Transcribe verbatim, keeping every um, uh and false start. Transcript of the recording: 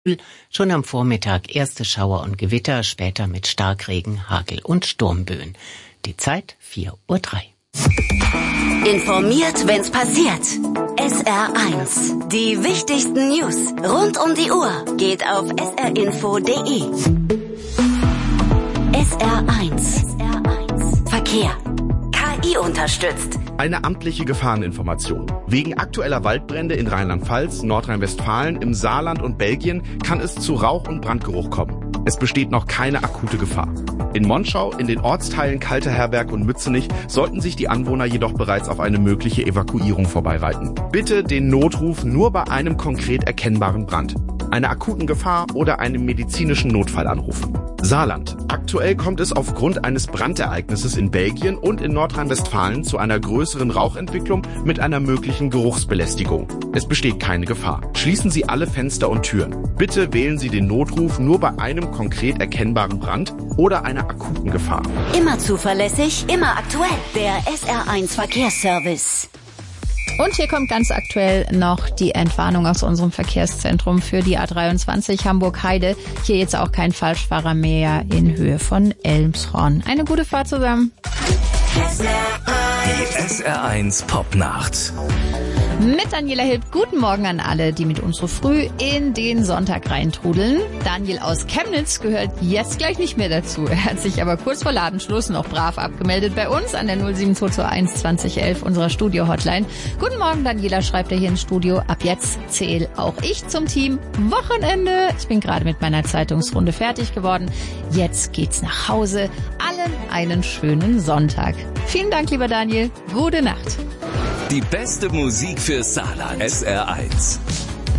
Schon am Vormittag erste Schauer und Gewitter, später mit Starkregen, Hagel und Sturmböen. Die Zeit vier Uhr drei. Informiert, wenn's passiert. S R eins. Die wichtigsten News rund um die Uhr geht auf s r info punkt d e. S R eins. Verkehr. K I unterstützt. Eine amtliche Gefahreninformation. Wegen aktueller Waldbrände in Rheinland-Pfalz, Nordrhein-Westfalen, im Saarland und Belgien kann es zu Rauch- und Brandgeruch kommen. Es besteht noch keine akute Gefahr. In Monschau, in den Ortsteilen Kalteherberg und Mützenich sollten sich die Anwohner jedoch bereits auf eine mögliche Evakuierung vorbereiten. Bitte den Notruf nur bei einem konkret erkennbaren Brand, einer akuten Gefahr oder einem medizinischen Notfall anrufen. Saarland. Aktuell kommt es aufgrund eines Brandereignisses in Belgien und in Nordrhein-Westfalen zu einer größeren Rauchentwicklung mit einer möglichen Geruchsbelästigung. Es besteht keine Gefahr. Schließen Sie alle Fenster und Türen. Bitte wählen Sie den Notruf nur bei einem konkret erkennbaren Brand oder einer akuten Gefahr. Immer zuverlässig, immer aktuell. Der S R eins Verkehrsservice. Und hier kommt ganz aktuell noch die Entwarnung aus unserem Verkehrszentrum für die A dreiundzwanzig Hamburg-Heide. Hier jetzt auch kein Falschfahrer mehr in Höhe von Elmshorn. Eine gute Fahrt zusammen. Die S R eins Popnacht. Mit Daniela Hilb, guten Morgen an alle, die mit uns so früh in den Sonntag reintrudeln. Daniel aus Chemnitz gehört jetzt gleich nicht mehr dazu. Er hat sich aber kurz vor Ladenschluss noch brav abgemeldet bei uns an der null sieben zwei zwei eins zwanzig elf unserer Studio-Hotline. Guten Morgen, Daniela, schreibt er hier ins Studio. Ab jetzt zähle auch ich zum Team. Wochenende. Ich bin gerade mit meiner Zeitungsrunde fertig geworden. Jetzt geht's nach Hause. Allen einen schönen Sonntag. Vielen Dank, lieber Daniel. Gute Nacht. Die beste Musik für Saarland. S R eins.